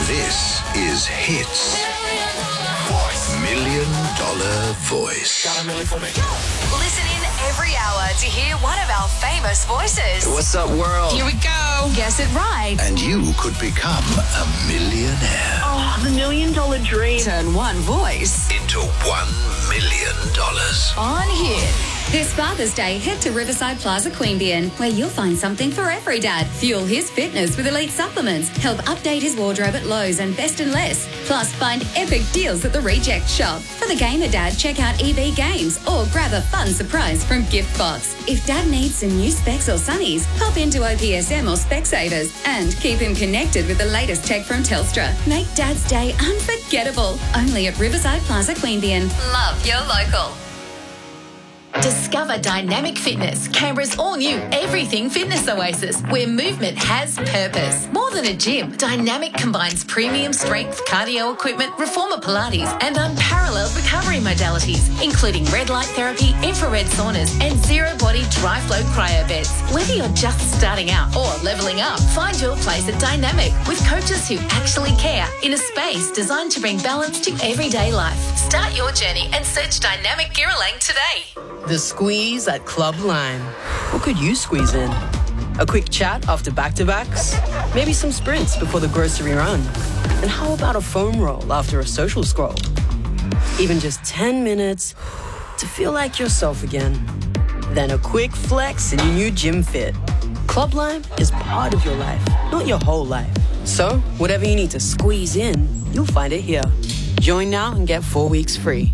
This is Hits. $1 million voice. Listen in every hour to hear one of our famous voices. What's up, world? Here we go. Guess it right. And you could become a millionaire. Oh, the $1 million dream. Turn one voice Into $1 million. on Hit. This Father's Day, head to Riverside Plaza Queanbeyan, where you'll find something for every dad. Fuel his fitness with elite supplements. Help update his wardrobe at Lowe's and Best and Less. Plus, find epic deals at the Reject Shop. For the gamer dad, check out EB Games or grab a fun surprise from Giftbox. If dad needs some new specs or sunnies, pop into OPSM or Specsavers and keep him connected with the latest tech from Telstra. Make Dad's Day unforgettable. Only at Riverside Plaza Queanbeyan. Love your local. Discover Dynamic Fitness, Canberra's all-new everything fitness oasis, where movement has purpose. More than a gym, Dynamic combines premium strength cardio equipment, reformer Pilates, and unparalleled recovery modalities, including red light therapy, infrared saunas, and zero-body dry-flow cryo beds. Whether you're just starting out or leveling up, find your place at Dynamic with coaches who actually care in a space designed to bring balance to everyday life. Start your journey and search Dynamic Girralang today. The squeeze at Club Lime. What could you squeeze in? A quick chat after back-to-backs? Maybe some sprints before the grocery run? And how about a foam roll after a social scroll? Even just 10 minutes to feel like yourself again. Then a quick flex in your new gym fit. Club Lime is part of your life, not your whole life. So, whatever you need to squeeze in, you'll find it here. Join now and get 4 weeks free.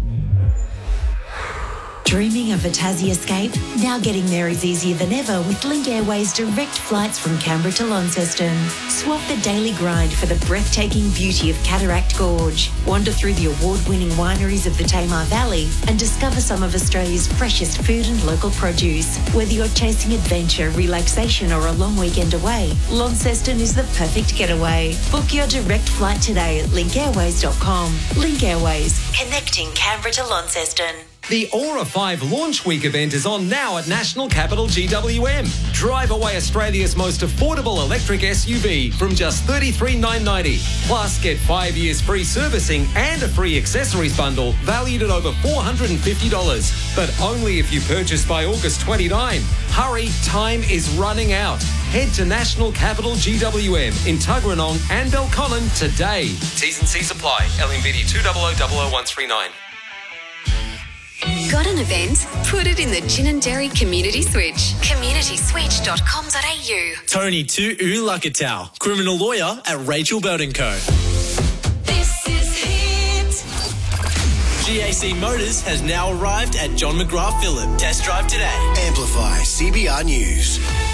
Dreaming of a Tassie escape? Now getting there is easier than ever with Link Airways direct flights from Canberra to Launceston. Swap the daily grind for the breathtaking beauty of Cataract Gorge. Wander through the award-winning wineries of the Tamar Valley and discover some of Australia's freshest food and local produce. Whether you're chasing adventure, relaxation or a long weekend away, Launceston is the perfect getaway. Book your direct flight today at linkairways.com. Link Airways, connecting Canberra to Launceston. The Aura 5 Launch Week event is on now at National Capital GWM. Drive away Australia's most affordable electric SUV from just $33,990. Plus, get 5 years free servicing and a free accessories bundle valued at over $450. But only if you purchase by August 29. Hurry, time is running out. Head to National Capital GWM in Tuggeranong and Belconnen today. T's and C's apply. LMBD 200000139. Got an event? Put it in the Gin and Dairy Community Switch. communityswitch.com.au. Tony Tu Lakatau, criminal lawyer at Rachel Burton Co. This is Hit. GAC Motors has now arrived at John McGrath Phillip. Test drive today. Amplify CBR News.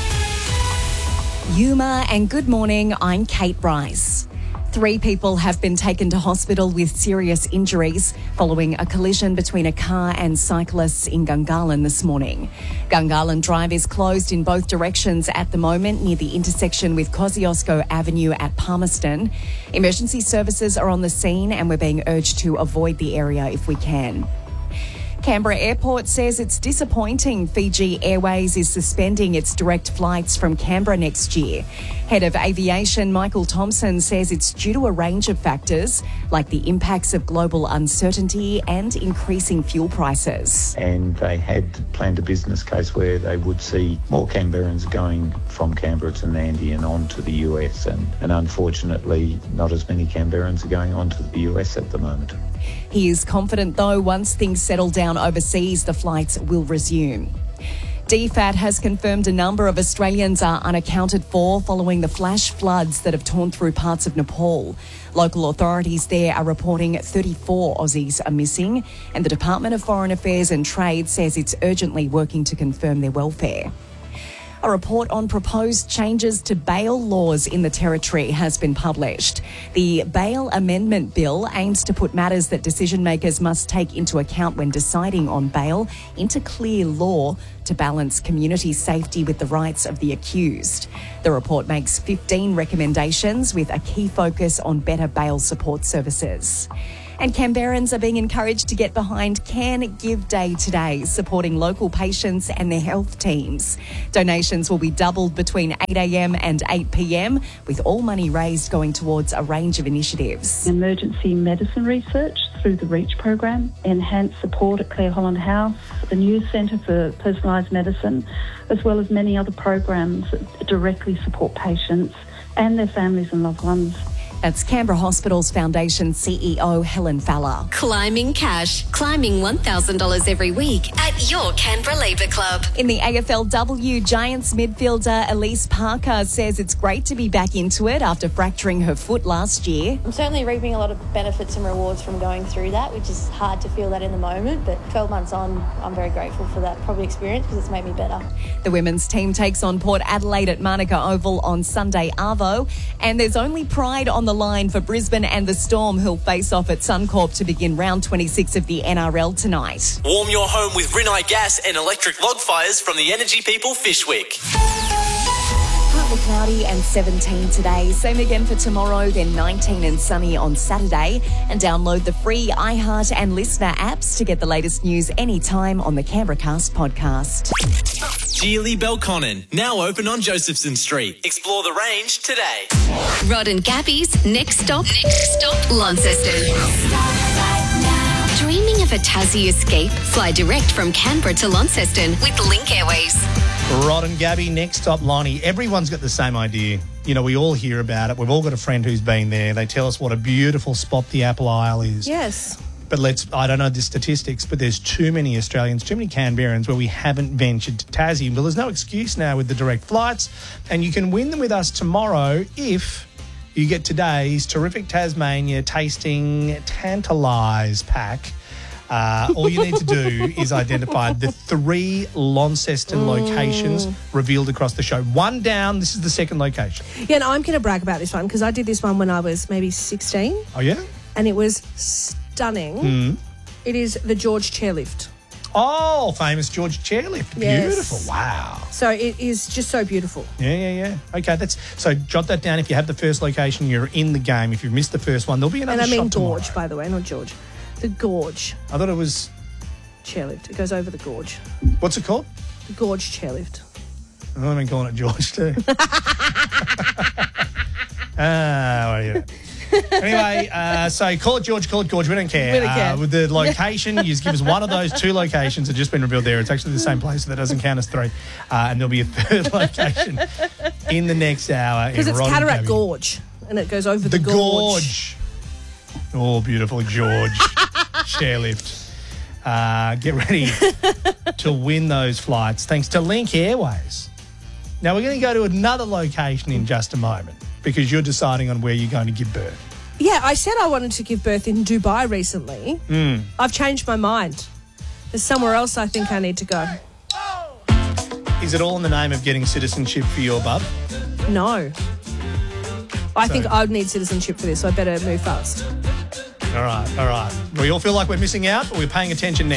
Yuma and good morning, I'm Kate Bryce. 3 people have been taken to hospital with serious injuries following a collision between a car and cyclists in Gungahlin this morning. Gungahlin Drive is closed in both directions at the moment near the intersection with Kosciuszko Avenue at Palmerston. Emergency services are on the scene and we're being urged to avoid the area if we can. Canberra Airport says it's disappointing Fiji Airways is suspending its direct flights from Canberra next year. Head of Aviation Michael Thompson says it's due to a range of factors like the impacts of global uncertainty and increasing fuel prices. And they had planned a business case where they would see more Canberrans going from Canberra to Nandi and on to the US. And unfortunately, not as many Canberrans are going on to the US at the moment. He is confident, though, once things settle down overseas, the flights will resume. DFAT has confirmed a number of Australians are unaccounted for following the flash floods that have torn through parts of Nepal. Local authorities there are reporting 34 Aussies are missing, and the Department of Foreign Affairs and Trade says it's urgently working to confirm their welfare. A report on proposed changes to bail laws in the Territory has been published. The Bail Amendment Bill aims to put matters that decision makers must take into account when deciding on bail into clear law to balance community safety with the rights of the accused. The report makes 15 recommendations with a key focus on better bail support services. And Canberrans are being encouraged to get behind Can Give Day today, supporting local patients and their health teams. Donations will be doubled between 8 a.m. and 8 p.m, with all money raised going towards a range of initiatives. Emergency medicine research through the REACH program, enhanced support at Clare Holland House, the new Centre for Personalised Medicine, as well as many other programs that directly support patients and their families and loved ones. That's Canberra Hospitals Foundation CEO Helen Fowler. Climbing cash. Climbing $1,000 every week at your Canberra Labour Club. In the AFLW, Giants midfielder Elise Parker says it's great to be back into it after fracturing her foot last year. I'm certainly reaping a lot of benefits and rewards from going through that, which is hard to feel that in the moment, but 12 months on, I'm very grateful for that probably experience because it's made me better. The women's team takes on Port Adelaide at Manuka Oval on Sunday arvo, and there's only pride on the line for Brisbane and the Storm, who'll face off at Suncorp to begin round 26 of the NRL tonight. Warm your home with Rinnai gas and electric log fires from the Energy People Fishwick. Partly cloudy and 17 today. Same again for tomorrow, then 19 and sunny on Saturday. And download the free iHeart and Listener apps to get the latest news anytime on the Canberra Cast podcast. Geely Belconnen, now open on Josephson Street. Explore the range today. Rod and Gabby's Next Stop Launceston. Dreaming of a Tassie escape? Fly direct from Canberra to Launceston with Link Airways. Rod and Gabby, Next Stop Lonnie. Everyone's got the same idea. You know, we all hear about it. We've all got a friend who's been there. They tell us what a beautiful spot the Apple Isle is. Yes. But I don't know the statistics, but there's too many Australians, too many Canberrans where we haven't ventured to Tassie. Well, there's no excuse now with the direct flights, and you can win them with us tomorrow if you get today's terrific Tasmania Tasting Tantalise pack. All you need to do is identify the 3 Launceston locations revealed across the show. One down, this is the second location. Yeah, and I'm going to brag about this one because I did this one when I was maybe 16. Oh, yeah? And it was stunning. It is the George Chairlift. Oh, famous George Chairlift. Yes. Beautiful. Wow. So it is just so beautiful. Yeah. Okay, so jot that down. If you have the first location, you're in the game. If you've missed the first one, there'll be another shot And I mean tomorrow. Gorge, by the way, not George. The Gorge. I thought it was... Chairlift. It goes over the gorge. What's it called? The Gorge Chairlift. I've been calling it George too. Well, yeah. Anyway, so call it George, call it Gorge. We don't care. We don't care. With the location, you just give us one of those 2 locations that have just been revealed there. It's actually the same place, so that doesn't count as 3. And there'll be a 3rd location in the next hour. Because it's Cataract Gorge, and it goes over the gorge. Oh, beautiful George Chairlift. Get ready to win those flights thanks to Link Airways. Now, we're going to go to another location in just a moment because you're deciding on where you're going to give birth. Yeah, I said I wanted to give birth in Dubai recently. I've changed my mind. There's somewhere else I think I need to go. Is it all in the name of getting citizenship for your bub? No. I think I would need citizenship for this, so I better move fast. All right. We all feel like we're missing out, but we're paying attention now.